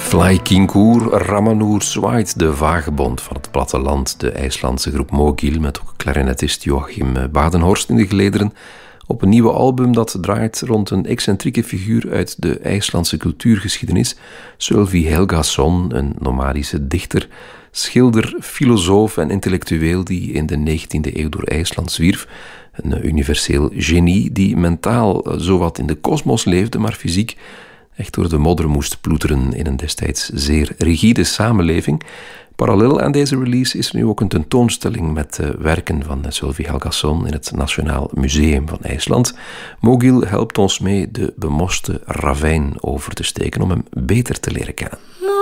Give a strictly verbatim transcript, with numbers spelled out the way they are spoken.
Flykingur Ramanur zwaait, de vagebond van het platteland. De IJslandse groep Mogil met ook klarinetist Joachim Badenhorst in de gelederen. Op een nieuwe album dat draait rond een excentrieke figuur uit de IJslandse cultuurgeschiedenis. Sölvi Helgason, een nomadische dichter, schilder, filosoof en intellectueel die in de negentiende eeuw door IJsland zwierf. Een universeel genie die mentaal zowat in de kosmos leefde, maar fysiek echt door de modder moest ploeteren in een destijds zeer rigide samenleving. Parallel aan deze release is er nu ook een tentoonstelling met uh, werken van Sölvi Helgason in het Nationaal Museum van IJsland. Mogil helpt ons mee de bemoste ravijn over te steken om hem beter te leren kennen.